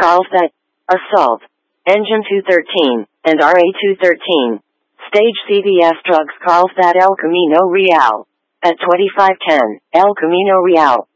Carlsbad, Assault, Engine 213, and RA-213. Stage CVS Drugs Carlsbad El Camino Real. At 2510, El Camino Real.